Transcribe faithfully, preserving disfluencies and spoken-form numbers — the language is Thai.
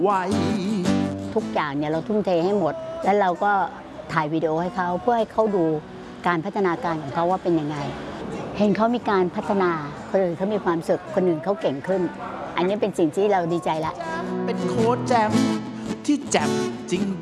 ไว้ทุกอย่างเนี่ยเราทุ่มเทให้หมดแล้วเราก็ถ่ายวิดีโอให้เขาเพื่อให้เขาดูการพัฒนาการของเขาว่าเป็นยังไงเห็นเขามีการพัฒนาคนอื่นเขามีความสุขคนอื่นเขาเก่งขึ้นอันนี้เป็นสิ่งที่เราดีใจละเป็นโค้ชแจมที่แจ่มจริง